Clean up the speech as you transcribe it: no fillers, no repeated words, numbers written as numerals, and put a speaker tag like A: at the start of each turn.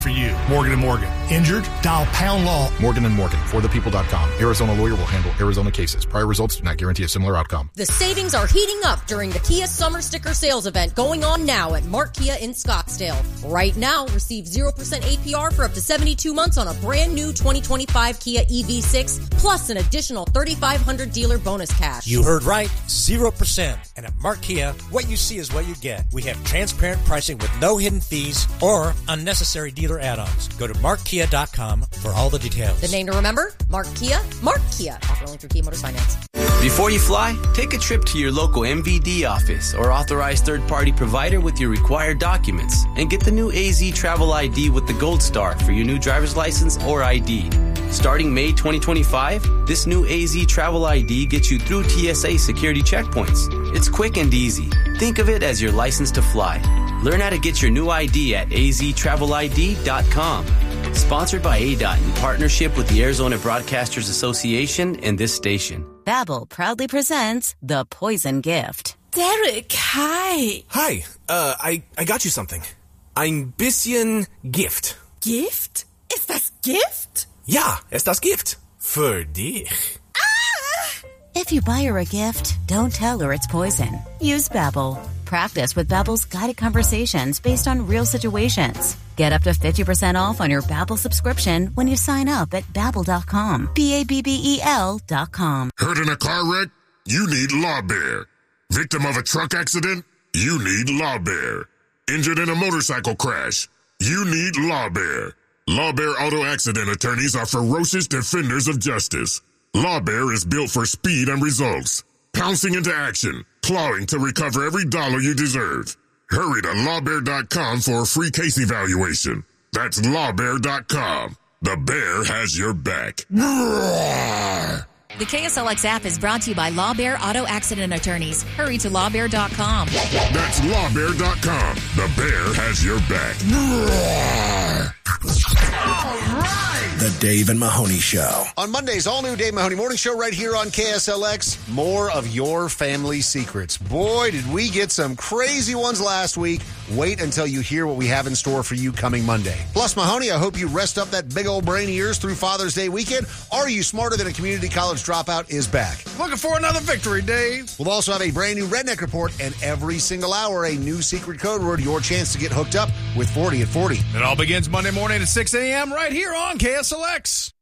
A: For you, Morgan & Morgan. Injured? Dial pound law.
B: Morgan & Morgan, forthepeople.com. Arizona lawyer will handle Arizona cases. Prior results do not guarantee a similar outcome.
C: The savings are heating up during the Kia Summer Sticker Sales event going on now at Mark Kia in Scottsdale. Right now, receive 0% APR for up to 72 months on a brand new 2025 Kia EV6, plus an additional $3,500 dealer bonus cash.
D: You heard right, 0%. And at Mark Kia, what you see is what you get. We have transparent pricing with no hidden fees or unnecessary dealer add-ons. Go to markkia.com for all the details.
C: The name to remember? Mark Kia. Mark Kia. Offer only through Kia Motors Finance.
E: Before you fly, take a trip to your local MVD office or authorized third-party provider with your required documents and get the new AZ Travel ID with the Gold Star for your new driver's license or ID. Starting May 2025, this new AZ Travel ID gets you through TSA security checkpoints. It's quick and easy. Think of it as your license to fly. Learn how to get your new ID at aztravelid.com. Sponsored by ADOT in partnership with the Arizona Broadcasters Association and this station.
F: Babbel proudly presents The Poison Gift.
G: Derek, hi.
H: Hi, I got you something. Ein bisschen Gift.
G: Gift? Ist das Gift?
H: Ja, ist das Gift. Für dich.
F: If you buy her a gift, don't tell her it's poison. Use Babbel. Practice with Babbel's guided conversations based on real situations. Get up to 50% off on your Babbel subscription when you sign up at Babbel.com. Babbel.com.
I: Hurt in a car wreck? You need Law Bear. Victim of a truck accident? You need Law Bear. Injured in a motorcycle crash? You need Law Bear. Law Bear Auto Accident Attorneys are ferocious defenders of justice. Law Bear is built for speed and results. Pouncing into action, clawing to recover every dollar you deserve. Hurry to lawbear.com for a free case evaluation. That's lawbear.com. The bear has your back.
J: The KSLX app is brought to you by Law Bear Auto Accident Attorneys. Hurry to lawbear.com.
I: That's lawbear.com. The bear has your back.
K: All right. The Dave and Mahoney Show.
L: On Monday's all-new Dave Mahoney Morning Show right here on KSLX, more of your family secrets. Boy, did we get some crazy ones last week. Wait until you hear what we have in store for you coming Monday. Plus, Mahoney, I hope you rest up that big old brain of yours through Father's Day weekend. Are You Smarter Than a Community College Dropout is back.
A: Looking for another victory, Dave.
L: We'll also have a brand new Redneck Report, and every single hour, a new secret code word, your chance to get hooked up with 40 at 40.
A: It all begins Monday morning at 6 a.m. right here on KSLX.